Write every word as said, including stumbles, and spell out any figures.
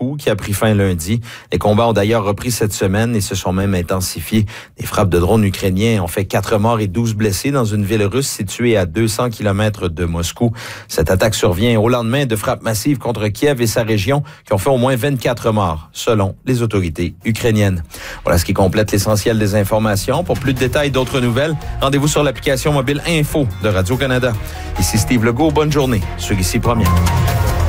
Moscou qui a pris fin lundi. Les combats ont d'ailleurs repris cette semaine et se sont même intensifiés. Des frappes de drones ukrainiens ont fait quatre morts et douze blessés dans une ville russe située à deux cents kilomètres de Moscou. Cette attaque survient au lendemain de frappes massives contre Kiev et sa région qui ont fait au moins vingt-quatre morts, selon les autorités ukrainiennes. Voilà ce qui complète l'essentiel des informations. Pour plus de détails et d'autres nouvelles, rendez-vous sur l'application mobile Info de Radio-Canada. Ici Steve Legault, bonne journée sur Ici Première.